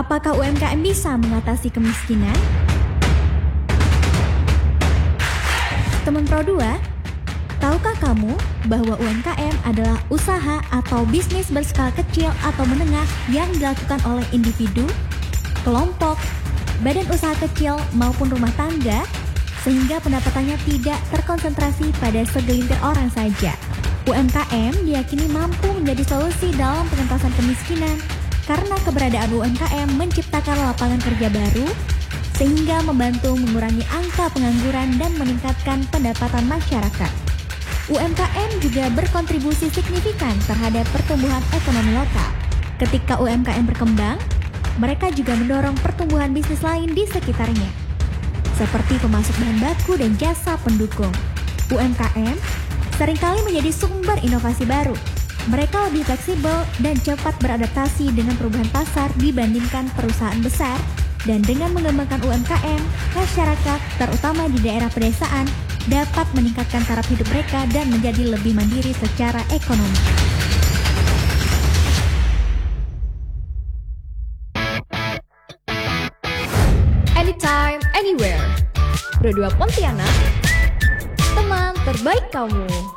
Apakah UMKM bisa mengatasi kemiskinan? Teman Pro 2, tahukah kamu bahwa UMKM adalah usaha atau bisnis berskala kecil atau menengah yang dilakukan oleh individu, kelompok, badan usaha kecil maupun rumah tangga, sehingga pendapatannya tidak terkonsentrasi pada segelintir orang saja. UMKM diyakini mampu menjadi solusi dalam pengentasan kemiskinan karena keberadaan UMKM menciptakan lapangan kerja baru, sehingga membantu mengurangi angka pengangguran dan meningkatkan pendapatan masyarakat. UMKM juga berkontribusi signifikan terhadap pertumbuhan ekonomi lokal. Ketika UMKM berkembang, mereka juga mendorong pertumbuhan bisnis lain di sekitarnya, seperti pemasok bahan baku dan jasa pendukung. UMKM seringkali menjadi sumber inovasi baru. Mereka lebih fleksibel dan cepat beradaptasi dengan perubahan pasar dibandingkan perusahaan besar, dan dengan mengembangkan UMKM, masyarakat, terutama di daerah pedesaan, dapat meningkatkan taraf hidup mereka dan menjadi lebih mandiri secara ekonomi. Anytime, anywhere. Pro 2 Pontianak, teman terbaik kamu.